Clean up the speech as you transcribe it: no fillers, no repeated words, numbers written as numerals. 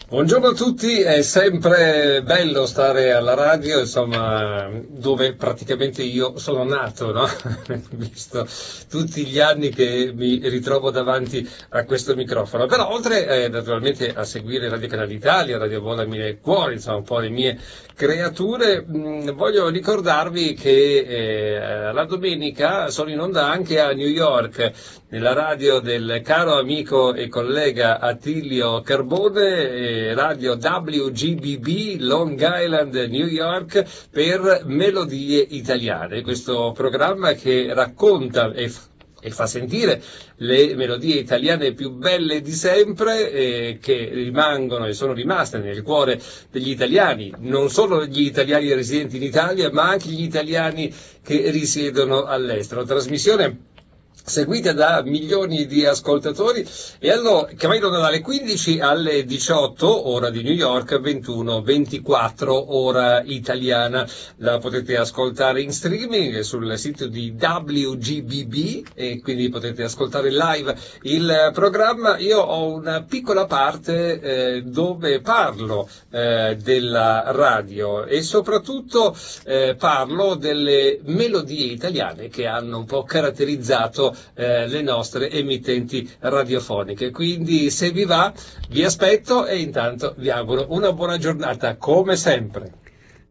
Buongiorno a tutti, è sempre bello stare alla radio, insomma, dove praticamente io sono nato, no? Visto tutti gli anni che mi ritrovo davanti a questo microfono. Però oltre naturalmente a seguire Radio Canale Italia, Radio Vola Mille Cuori, insomma un po' le mie creature, voglio ricordarvi che la domenica sono in onda anche a New York, nella radio del caro amico e collega Attilio Carbone, radio WGBB Long Island, New York, per Melodie Italiane, questo programma che racconta e fa sentire le melodie italiane più belle di sempre, che rimangono e sono rimaste nel cuore degli italiani, non solo gli italiani residenti in Italia, ma anche gli italiani che risiedono all'estero. Trasmissione seguita da milioni di ascoltatori che vanno dalle 15 alle 18 ora di New York, 21-24 ora italiana. La potete ascoltare in streaming sul sito di WGBB e quindi potete ascoltare live il programma. Io ho una piccola parte dove parlo della radio e soprattutto parlo delle melodie italiane che hanno un po' caratterizzato le nostre emittenti radiofoniche. Quindi se vi va vi aspetto e intanto vi auguro una buona giornata come sempre.